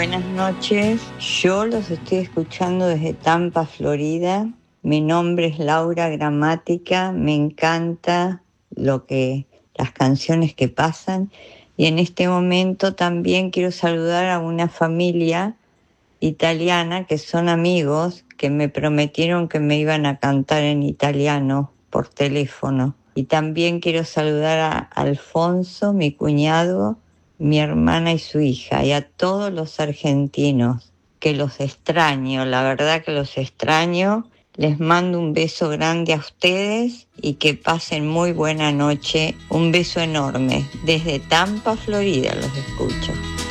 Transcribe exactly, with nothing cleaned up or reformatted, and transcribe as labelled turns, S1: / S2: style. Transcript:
S1: Buenas noches, yo los estoy escuchando desde Tampa, Florida. Mi nombre es Laura Gramática, me encanta lo que, las canciones que pasan y en este momento también quiero saludar a una familia italiana que son amigos que me prometieron que me iban a cantar en italiano por teléfono. Y también quiero saludar a Alfonso, mi cuñado, mi hermana y su hija, y a todos los argentinos, que los extraño, la verdad que los extraño. Les mando un beso grande a ustedes y que pasen muy buena noche. Un beso enorme. Desde Tampa, Florida los escucho.